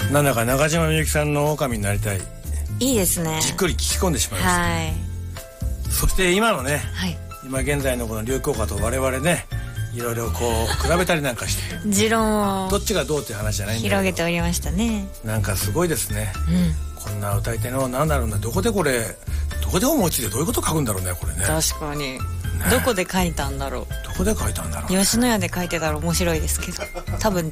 なんだか中島みゆきさんの狼になりたい。 いいですね。 じっくり聞き込んでしまいました、 はい。 そして今のね、 はい、 今現在のこの流行歌と我々ね、いろいろこう比べたりなんかして持論をどっちがどうっていう話じゃないんだけど、 広げておりましたね。 なんかすごいですね、こんな歌い手のなんだろうな、どこで思いついてどういうこと書くんだろうね、これね。確かに、どこで書いたんだろう。 どこで書いたんだろう、ね、 吉野家で書いてたら面白いですけど、多分違う。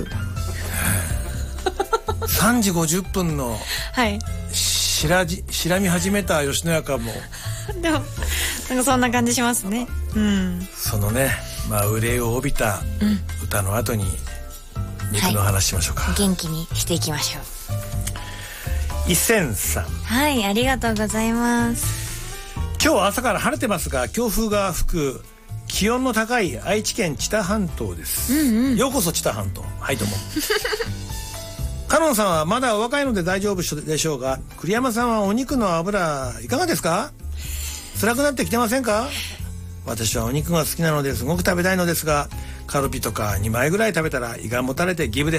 3時50分のはい白み始めた吉野家かもでもなんかそんな感じしますね。 そのね、憂いを帯びた歌の後に肉の話しましょうか、 元気にしていきましょう。 一線さん、 はい、ありがとうございます。 今日は朝から晴れてますが、強風が吹く気温の高い愛知県知多半島です、ようこそ知多半島。はいどうもカノンさんはまだお若いので大丈夫でしょうが、栗山さんはお肉の脂いかがですか？辛くなってきてませんか？私はお肉が好きなのですごく食べたいのですが、カルビとか2枚ぐらい食べたら胃がもたれてギブです。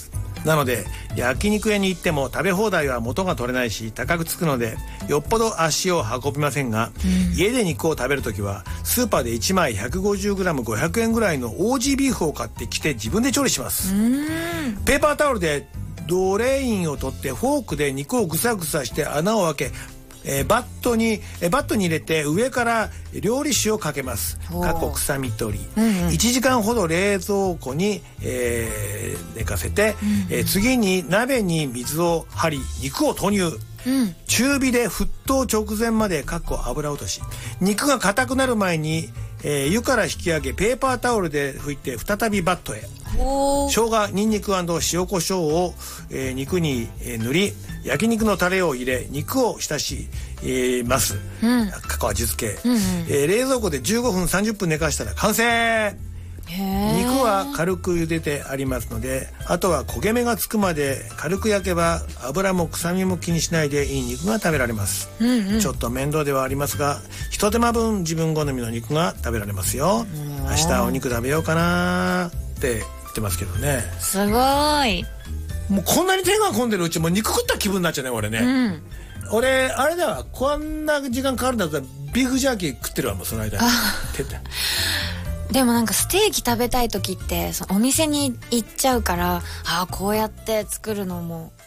なので焼肉屋に行っても食べ放題は元が取れないし高くつくので、よっぽど足を運びませんが、家で肉を食べるときはスーパーで1枚 150g500 円ぐらいのオージービーフを買ってきて自分で調理します。ペーパータオルでドレインを取ってフォークで肉をぐさぐさして穴を開け、バットに入れて上から料理酒をかけます。過去臭み取り、1時間ほど冷蔵庫に、寝かせて、次に鍋に水を張り肉を投入、中火で沸騰直前まで油落とし、肉が硬くなる前に、湯から引き上げペーパータオルで拭いて再びバットへ。生姜、ニンニク&塩コショウを、肉に、塗り、焼肉のタレを入れ肉を浸し、ます、過去味付け、冷蔵庫で15分30分寝かしたら完成。肉は軽く茹でてありますので、あとは焦げ目がつくまで軽く焼けば油も臭みも気にしないでいい肉が食べられます、ちょっと面倒ではありますが一手間分自分好みの肉が食べられますよ。明日お肉食べようかなって言ってますけどね。 すごい。 もうこんなに手が込んでるうちもう肉食った気分になっちゃうね俺ね、俺あれだわ、こんな時間かかるんだったらビーフジャーキー食ってるわ、もうその間にでもなんかステーキ食べたい時ってお店に行っちゃうから、こうやって作るのも